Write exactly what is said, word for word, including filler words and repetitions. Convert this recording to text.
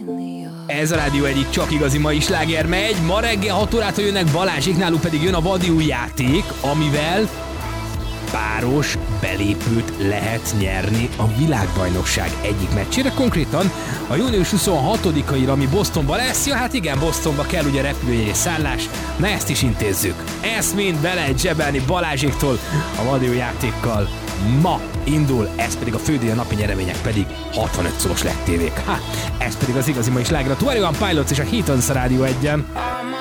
Ez a Rádió egyik csak igazi mai sláger megy. Ma reggel hat órától jönnek Balázsék, náluk pedig jön a vadi új játék, amivel páros belépőt lehet nyerni a világbajnokság egyik meccsére, konkrétan a június huszonhatodikaira, ami Bostonban lesz. Ja, hát igen, Bostonba kell ugye repülőjegy és szállás, na ezt is intézzük. Ezt mind be lehet zsebelni Balázséktól a vadi új játékkal. Ma indul, ez pedig a fődíj, a napi nyeremények pedig hatvanöt szoros led tévék. Ha, ez pedig az igazi mai sláger, a Twenty One Pilots és a Heathens a Rádió egyen.